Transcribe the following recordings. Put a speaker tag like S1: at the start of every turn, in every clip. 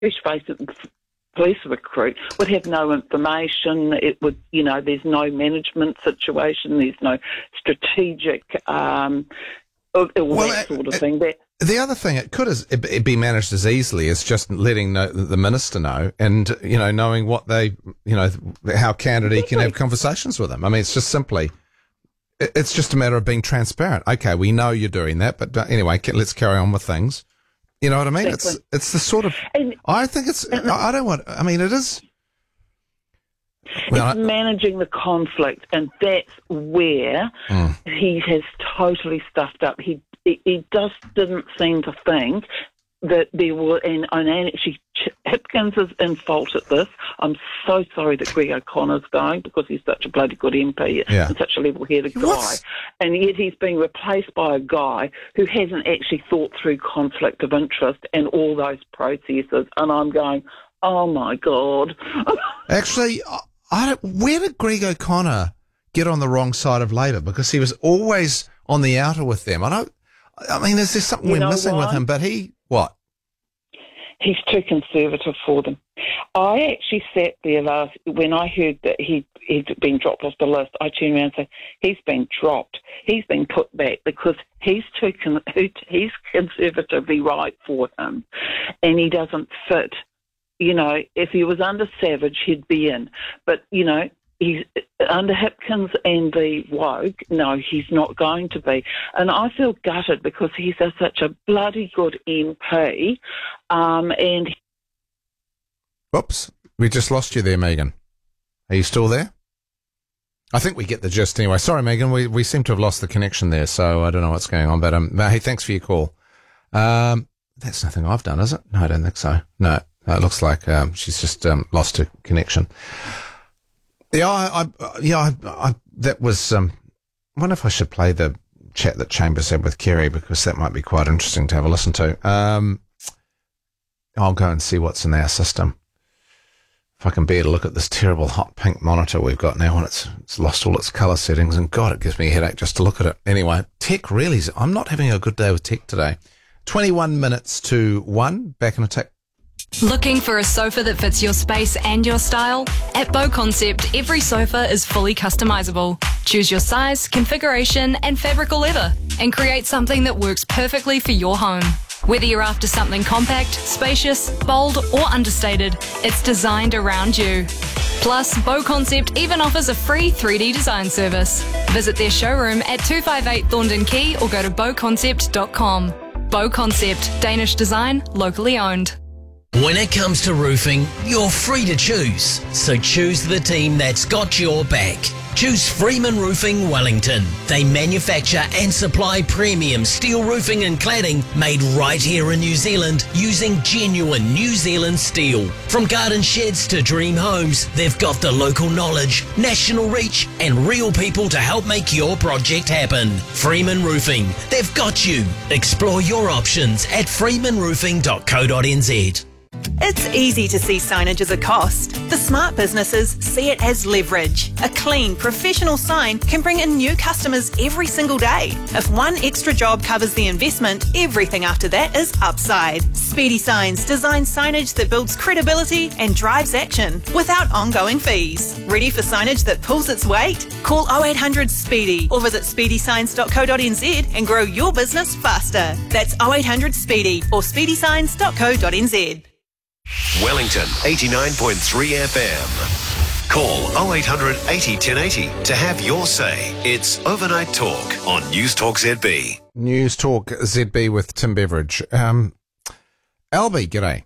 S1: let's face it, police recruit would have no information. It would, there's no management situation. There's no strategic, all that sort of thing.
S2: The other thing, it could be managed as easily as just letting the minister know and, knowing what how candidate he can have conversations with them. I mean, it's just simply, it's just a matter of being transparent. Okay, we know you're doing that, but anyway, let's carry on with things. You know what I mean? Exactly. It's the sort of, I think it is.
S1: It's managing the conflict, and that's wore he has totally stuffed up. He just didn't seem to think that there were, and actually Hipkins is in fault at this. I'm so sorry that Greg O'Connor's going, because he's such a bloody good MP and such a level-headed guy. And yet he's being replaced by a guy who hasn't actually thought through conflict of interest and all those processes. And I'm going, oh my God. Actually,
S2: where did Greg O'Connor get on the wrong side of Labour? Because he was always on the outer with them. Is there something we're missing with him? But what?
S1: He's too conservative for them. I actually sat there when I heard that he'd been dropped off the list. I turned around and said, he's been dropped. He's been put back because he's he's conservatively right for him, and he doesn't fit. If he was under Savage, he'd be in. But, he's under Hipkins and the woke. No, he's not going to be. And I feel gutted because he's such a bloody good MP.
S2: Whoops, we just lost you there, Megan. Are you still there? I think we get the gist anyway. Sorry, Megan, we seem to have lost the connection there, so I don't know what's going on. But hey, thanks for your call. That's nothing I've done, is it? No, I don't think so. No, it looks like she's just lost her connection. That was. I wonder if I should play the chat that Chambers had with Kerry, because that might be quite interesting to have a listen to. I'll go and see what's in our system. If I can bear to look at this terrible hot pink monitor we've got now, and it's lost all its colour settings, and God, it gives me a headache just to look at it. Anyway, tech really. I'm not having a good day with tech today. 21 minutes to 1. Back in a tick.
S3: Looking for a sofa that fits your space and your style? At Bow Concept, every sofa is fully customizable. Choose your size, configuration, and fabric or leather, and create something that works perfectly for your home. Whether you're after something compact, spacious, bold, or understated, it's designed around you. Plus, Bow Concept even offers a free 3D design service. Visit their showroom at 258 Thorndon Quay or go to bowconcept.com. Bow Concept, Danish design, locally owned.
S4: When it comes to roofing, you're free to choose. So choose the team that's got your back. Choose Freeman Roofing Wellington. They manufacture and supply premium steel roofing and cladding made right here in New Zealand using genuine New Zealand steel. From garden sheds to dream homes, they've got the local knowledge, national reach, and real people to help make your project happen. Freeman Roofing, they've got you. Explore your options at freemanroofing.co.nz.
S5: It's easy to see signage as a cost. The smart businesses see it as leverage. A clean, professional sign can bring in new customers every single day. If one extra job covers the investment, everything after that is upside. Speedy Signs designs signage that builds credibility and drives action without ongoing fees. Ready for signage that pulls its weight? Call 0800 SPEEDY or visit speedysigns.co.nz and grow your business faster. That's 0800 SPEEDY or speedysigns.co.nz.
S6: Wellington 89.3 FM. Call 0800 80 1080 to have your say. It's Overnight Talk on News Talk ZB.
S2: News Talk ZB with Tim Beveridge. Albie, g'day.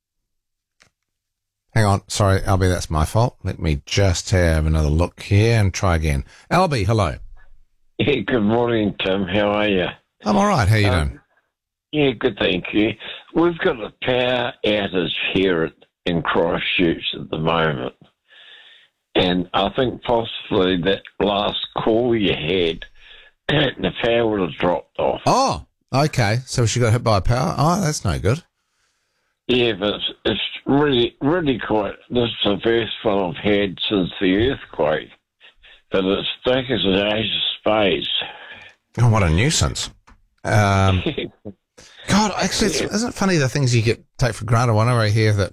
S2: Hang on, sorry, Albie, that's my fault. Let me just have another look here and try again. Albie, hello.
S7: Yeah, good morning, Tim. How are you?
S2: I'm all right. How you doing?
S7: Yeah, good, thank you. We've got a power outage here in Christchurch at the moment. And I think possibly that last call you had, the power would have dropped off.
S2: Oh, okay. So she got hit by a power? Oh, that's no good.
S7: Yeah, but it's really, really quite... This is the first one I've had since the earthquake. But it's thick as an ace of spades.
S2: Oh, what a nuisance. God, actually, isn't it funny the things you take for granted? Whenever I hear that